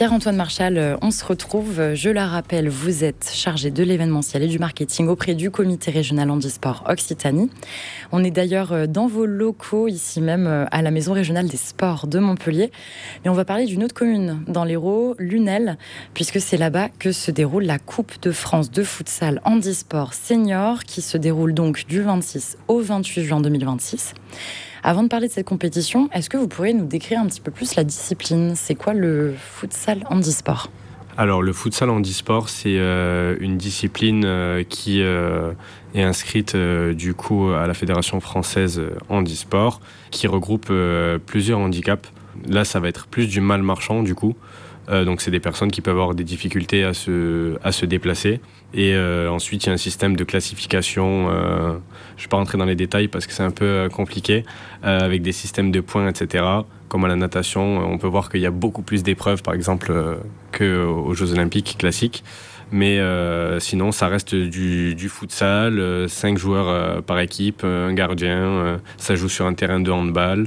Pierre-Antoine Marchal, on se retrouve. Je la rappelle, vous êtes chargé de l'événementiel et du marketing auprès du comité régional handisport Occitanie. On est d'ailleurs dans vos locaux, ici même à la maison régionale des sports de Montpellier. Mais on va parler d'une autre commune dans l'Hérault, Lunel, puisque c'est là-bas que se déroule la Coupe de France de futsal handisport senior, qui se déroule donc du 26 au 28 juin 2026. Avant de parler de cette compétition, est-ce que vous pourriez nous décrire un petit peu plus la discipline ? C'est quoi le futsal handisport ? Alors le futsal handisport, c'est une discipline qui est inscrite du coup à la Fédération française handisport, qui regroupe plusieurs handicaps. Là, ça va être plus du mal marchand du coup. Donc c'est des personnes qui peuvent avoir des difficultés à se déplacer. Et ensuite, il y a un système de classification. Je ne vais pas rentrer dans les détails parce que c'est un peu compliqué, avec des systèmes de points, etc. Comme à la natation, on peut voir qu'il y a beaucoup plus d'épreuves, par exemple, qu'aux Jeux Olympiques classiques. Mais sinon, ça reste du futsal, 5 joueurs par équipe, un gardien. Ça joue sur un terrain de handball.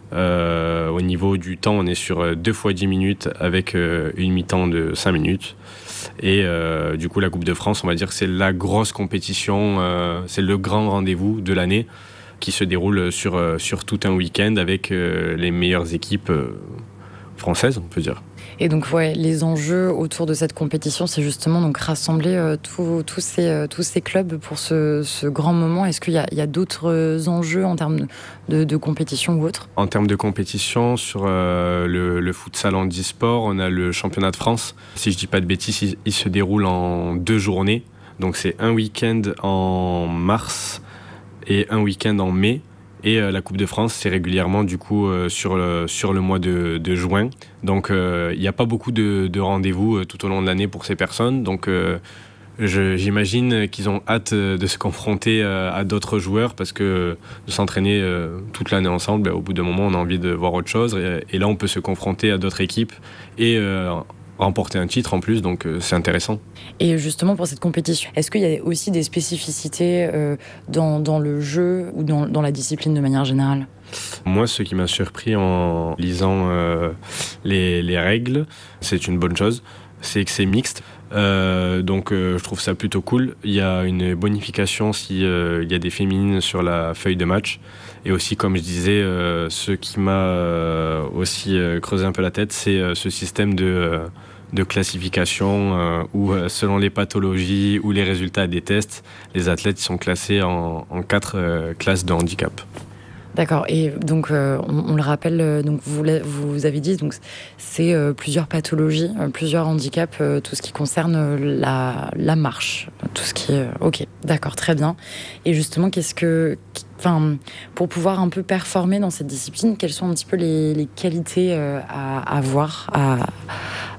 Au niveau du temps, on est sur 2 fois 10 minutes avec une mi-temps de 5 minutes. Et du coup, la Coupe de France, on va dire que c'est la grosse compétition, c'est le grand rendez-vous de l'année qui se déroule sur tout un week-end avec les meilleures équipes françaises, on peut dire. Et donc, les enjeux autour de cette compétition, c'est justement donc rassembler tous ces clubs pour ce grand moment. Est-ce qu'il y a d'autres enjeux en termes de compétition ou autre ? En termes de compétition, sur le futsal handisport, on a le championnat de France. Si je ne dis pas de bêtises, il se déroule en 2 journées. Donc c'est un week-end en mars et un week-end en mai. Et la Coupe de France, c'est régulièrement du coup sur le mois de juin. Donc il n'y a pas beaucoup de rendez-vous tout au long de l'année pour ces personnes. Donc j'imagine qu'ils ont hâte de se confronter à d'autres joueurs parce que de s'entraîner toute l'année ensemble, au bout d'un moment, on a envie de voir autre chose. Et là, on peut se confronter à d'autres équipes et remporter un titre en plus, donc c'est intéressant. Et justement pour cette compétition, est-ce qu'il y a aussi des spécificités dans le jeu ou dans la discipline de manière générale ? Moi, ce qui m'a surpris en lisant les règles, c'est une bonne chose, c'est que c'est mixte. Donc je trouve ça plutôt cool. Il y a une bonification s'il y a des féminines sur la feuille de match. Et aussi, comme je disais, ce qui m'a aussi creusé un peu la tête, c'est ce système de classification où selon les pathologies ou les résultats des tests, les athlètes sont classés en 4 classes de handicap. D'accord, et donc on le rappelle, donc vous avez dit, donc c'est plusieurs pathologies, plusieurs handicaps, tout ce qui concerne la marche, tout ce qui est... Ok, d'accord, très bien. Et justement, pour pouvoir un peu performer dans cette discipline, quelles sont un petit peu les qualités à avoir, à acquérir ?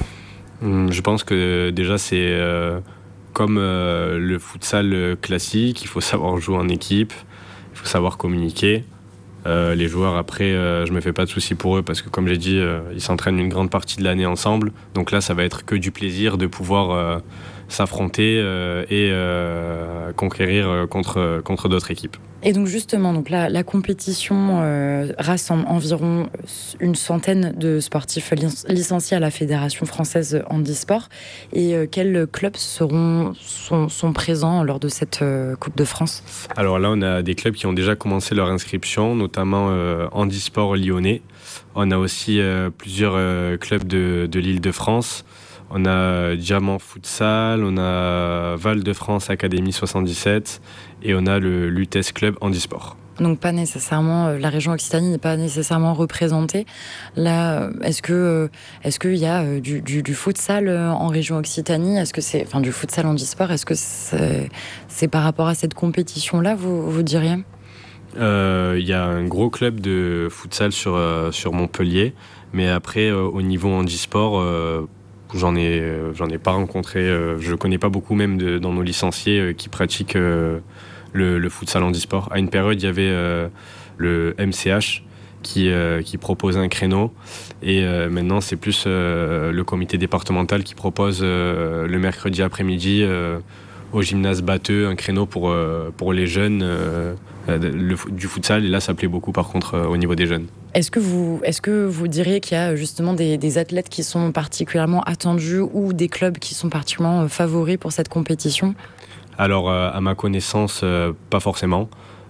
Je pense que déjà c'est comme le futsal classique, il faut savoir jouer en équipe. Il faut savoir communiquer. Les joueurs, après, je me fais pas de soucis pour eux parce que, comme j'ai dit, ils s'entraînent une grande partie de l'année ensemble. Donc là, ça va être que du plaisir de pouvoir s'affronter et conquérir contre d'autres équipes. Et donc justement, donc la compétition rassemble environ une centaine de sportifs licenciés à la Fédération française handisport. Et quels clubs sont présents lors de cette Coupe de France ? Alors là, on a des clubs qui ont déjà commencé leur inscription, notamment Handisport Lyonnais. On a aussi plusieurs clubs de l'Île-de-France. On a Diamant Futsal, on a Val-de-France Académie 77 et on a le Lutèce Club Handisport. Donc pas nécessairement, la région Occitanie n'est pas nécessairement représentée. Là, est-ce qu'il y a du futsal en région Occitanie ? Est-ce que c'est, du futsal handisport ? Est-ce que c'est par rapport à cette compétition-là, vous diriez ? Il y a un gros club de futsal sur Montpellier, mais après au niveau handisport, j'en ai pas rencontré. Je connais pas beaucoup même dans nos licenciés qui pratiquent le futsal handisport. À une période, il y avait le MCH qui propose un créneau et maintenant c'est plus le comité départemental qui propose le mercredi après-midi au gymnase Batteux, un créneau pour les jeunes du futsal. Et là, ça plaît beaucoup par contre au niveau des jeunes. Est-ce que vous diriez qu'il y a justement des athlètes qui sont particulièrement attendus ou des clubs qui sont particulièrement favoris pour cette compétition ? Alors, à ma connaissance, pas forcément.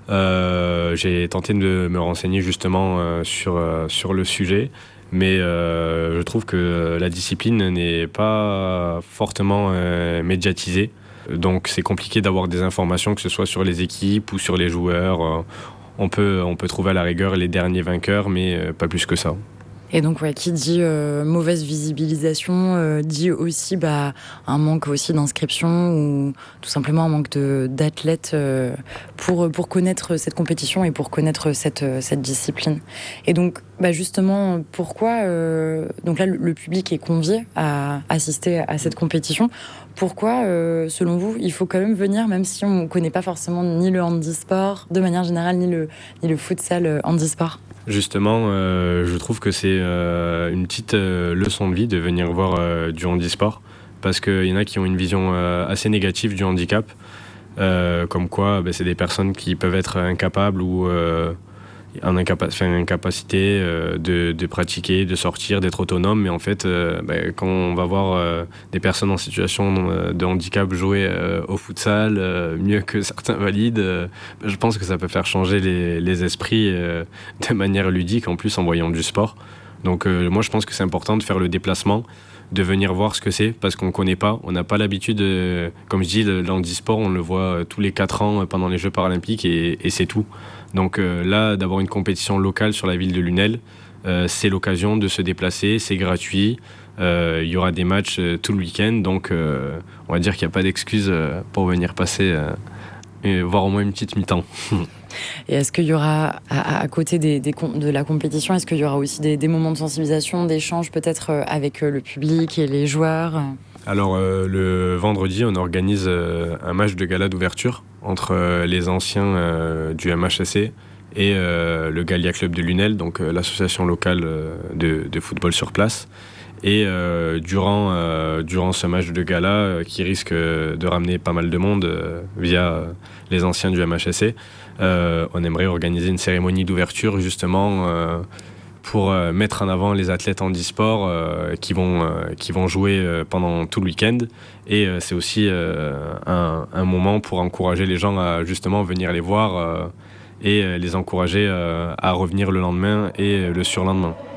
J'ai tenté de me renseigner justement sur le sujet, mais je trouve que la discipline n'est pas fortement médiatisée. Donc c'est compliqué d'avoir des informations, que ce soit sur les équipes ou sur les joueurs. On peut trouver à la rigueur les derniers vainqueurs, mais pas plus que ça. Et donc, qui dit mauvaise visibilisation, dit aussi un manque aussi d'inscription ou tout simplement un manque d'athlètes pour connaître cette compétition et pour connaître cette discipline. Et donc, justement, pourquoi donc là, le public est convié à assister à cette compétition. Pourquoi, selon vous, il faut quand même venir, même si on ne connaît pas forcément ni le handisport, de manière générale, ni le futsal handisport ? Justement, je trouve que c'est une petite leçon de vie de venir voir du handisport, parce qu'il y en a qui ont une vision assez négative du handicap, comme quoi c'est des personnes qui peuvent être incapables ou en incapacité de pratiquer, de sortir, d'être autonome. Mais en fait, quand on va voir des personnes en situation de handicap jouer au futsal mieux que certains valides, je pense que ça peut faire changer les esprits de manière ludique, en plus en voyant du sport. Donc moi, je pense que c'est important de faire le déplacement, de venir voir ce que c'est, parce qu'on ne connaît pas, on n'a pas l'habitude, comme je dis, le handisport, on le voit tous les 4 ans pendant les Jeux paralympiques et c'est tout. Donc là, d'avoir une compétition locale sur la ville de Lunel, c'est l'occasion de se déplacer, c'est gratuit, il y aura des matchs tout le week-end, donc on va dire qu'il n'y a pas d'excuse pour venir passer, voir au moins une petite mi-temps. Et est-ce qu'il y aura, à côté de la compétition, est-ce qu'il y aura aussi des moments de sensibilisation, d'échange peut-être avec le public et les joueurs ? Alors le vendredi, on organise un match de gala d'ouverture entre les anciens du MHSC et le Gallia Club de Lunel, donc l'association locale de football sur place. Et durant ce match de gala qui risque de ramener pas mal de monde via les anciens du MHSC, on aimerait organiser une cérémonie d'ouverture justement pour mettre en avant les athlètes handisport qui vont jouer pendant tout le week-end. Et c'est aussi un moment pour encourager les gens à justement venir les voir et les encourager à revenir le lendemain et le surlendemain.